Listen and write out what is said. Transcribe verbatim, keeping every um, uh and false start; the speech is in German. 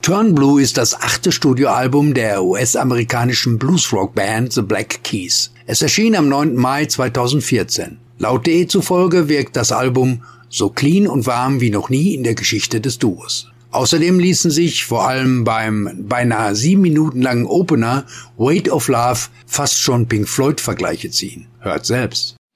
Turn Blue ist das achte Studioalbum der U S-amerikanischen Bluesrock-Band The Black Keys. Es erschien am neunten Mai zweitausendvierzehn. Laut D E zufolge wirkt das Album so clean und warm wie noch nie in der Geschichte des Duos. Außerdem ließen sich vor allem beim beinahe sieben Minuten langen Opener Weight of Love fast schon Pink Floyd Vergleiche ziehen. Hört selbst.